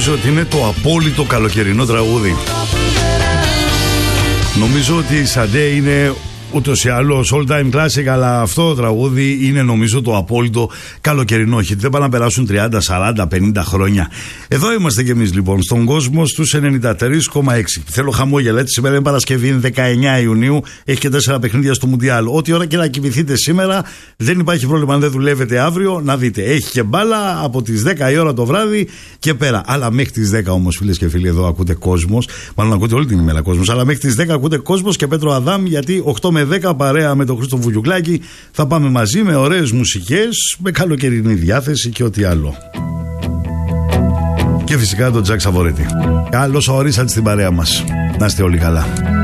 Νομίζω ότι είναι το απόλυτο καλοκαιρινό τραγούδι. Νομίζω ότι η Σαντέ είναι ούτως ή άλλως all time classic, αλλά αυτό το τραγούδι είναι νομίζω το απόλυτο καλοκαιρινό hit. Δεν πάνε να περάσουν 30, 40, 50 χρόνια. Εδώ είμαστε κι εμείς λοιπόν, στον κόσμο στους 93,6. Θέλω χαμόγελα, έτσι σήμερα είναι Παρασκευή, είναι 19 Ιουνίου, έχει και 4 παιχνίδια στο Μουντιάλ. Ό,τι ώρα και να κοιμηθείτε σήμερα, δεν υπάρχει πρόβλημα αν δεν δουλεύετε αύριο, να δείτε. Έχει και μπάλα από τις 10 η ώρα το βράδυ και πέρα. Αλλά μέχρι τις 10 όμως, φίλες και φίλοι, εδώ ακούτε κόσμος. Μάλλον ακούτε όλη την ημέρα κόσμος. Αλλά μέχρι τις 10 ακούτε κόσμος και Πέτρο Αδάμ, γιατί 8 με 10 παρέα με τον Χρήστο Βουγιουκλάκη θα πάμε μαζί με ωραίες μουσικές, με καλοκαιρινή διάθεση και ό,τι άλλο. Και φυσικά τον Τζακ Σαβορέτη. Καλώς ορίσατε στην παρέα μας. Να είστε όλοι καλά.